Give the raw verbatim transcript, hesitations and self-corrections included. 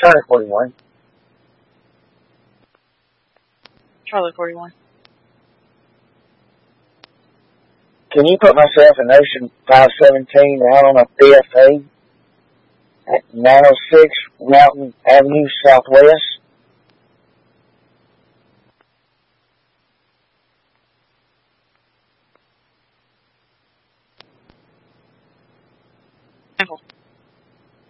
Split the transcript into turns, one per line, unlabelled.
Charlie forty-one.
Charlie forty-one.
Can you put myself in Ocean five seventeen out on a B F A at nine oh six Mountain Avenue Southwest?